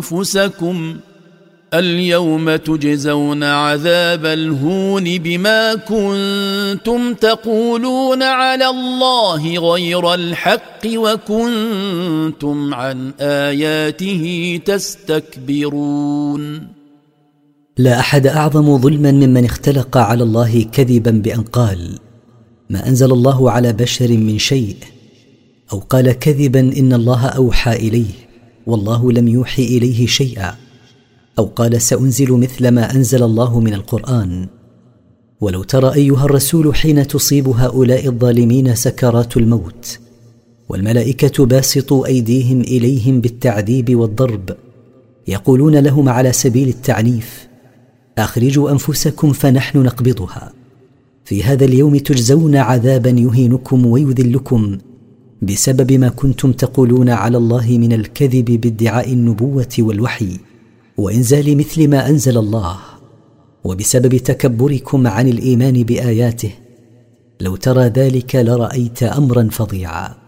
أنفسكم اليوم تجزون عذاب الهون بما كنتم تقولون على الله غير الحق وكنتم عن آياته تستكبرون. لا أحد أعظم ظلما ممن اختلق على الله كذبا بأن قال ما أنزل الله على بشر من شيء، أو قال كذبا إن الله أوحى إليه والله لم يوحي إليه شيئا، أو قال سأنزل مثل ما أنزل الله من القرآن. ولو ترى أيها الرسول حين تصيب هؤلاء الظالمين سكرات الموت والملائكة باسطوا أيديهم إليهم بالتعذيب والضرب يقولون لهم على سبيل التعنيف أخرجوا أنفسكم فنحن نقبضها، في هذا اليوم تجزون عذابا يهينكم ويذلكم بسبب ما كنتم تقولون على الله من الكذب بادعاء النبوة والوحي وإنزال مثل ما أنزل الله، وبسبب تكبركم عن الإيمان بآياته. لو ترى ذلك لرأيت أمرا فظيعا.